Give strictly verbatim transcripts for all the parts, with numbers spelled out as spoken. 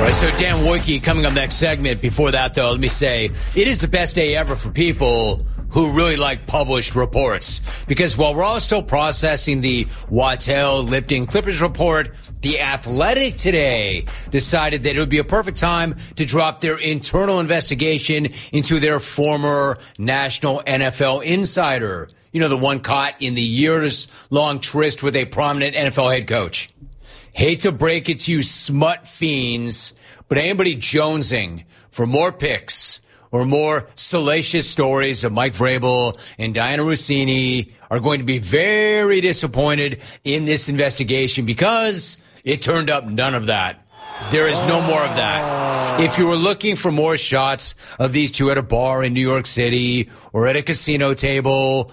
All right, so Dan Wojcicki coming up next segment. Before that, though, let me say it is the best day ever for people who really like published reports. Because while we're all still processing the Waddell Lipton Clippers report, The Athletic today decided that it would be a perfect time to drop their internal investigation into their former national N F L insider. You know, the one caught in the years-long tryst with a prominent N F L head coach. Hate to break it to you smut fiends, but anybody jonesing for more picks or more salacious stories of Mike Vrabel and Diana Russini are going to be very disappointed in this investigation because it turned up none of that. There is no more of that. If you were looking for more shots of these two at a bar in New York City or at a casino table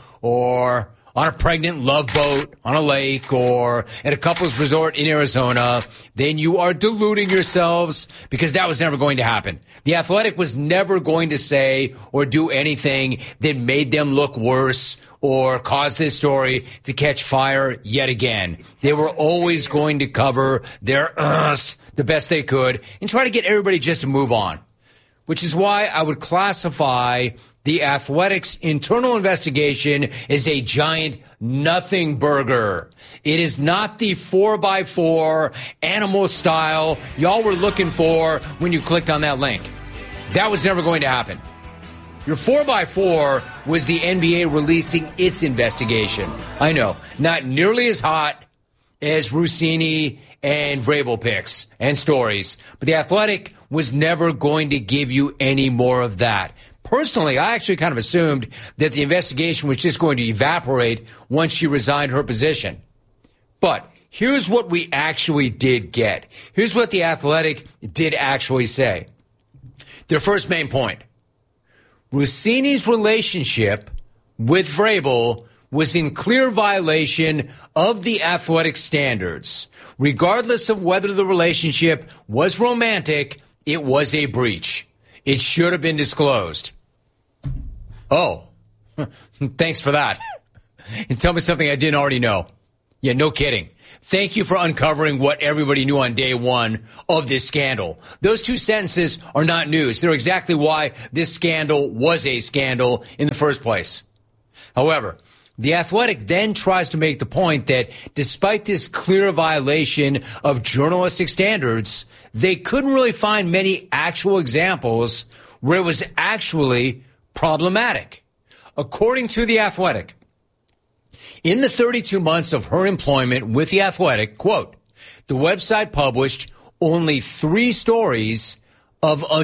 or on a pregnant love boat on a lake or at a couple's resort in Arizona, then you are deluding yourselves because that was never going to happen. The Athletic was never going to say or do anything that made them look worse or caused this story to catch fire yet again. They were always going to cover their us the best they could and try to get everybody just to move on, which is why I would classify the Athletic's internal investigation is a giant nothing burger. It is not the four by four animal style y'all were looking for when you clicked on that link. That was never going to happen. Your four by four was the N B A releasing its investigation. I know, not nearly as hot as Russini and Vrabel picks and stories, but the Athletic was never going to give you any more of that. Personally, I actually kind of assumed that the investigation was just going to evaporate once she resigned her position. But here's what we actually did get. Here's what the Athletic did actually say. Their first main point. Russini's relationship with Vrabel was in clear violation of the Athletic standards. Regardless of whether the relationship was romantic, it was a breach. It should have been disclosed. Oh, thanks for that. And tell me something I didn't already know. Yeah, no kidding. Thank you for uncovering what everybody knew on day one of this scandal. Those two sentences are not news. They're exactly why this scandal was a scandal in the first place. However, the Athletic then tries to make the point that despite this clear violation of journalistic standards, they couldn't really find many actual examples where it was actually problematic. According to the Athletic, in the thirty-two months of her employment with the Athletic, quote, the website published only three stories of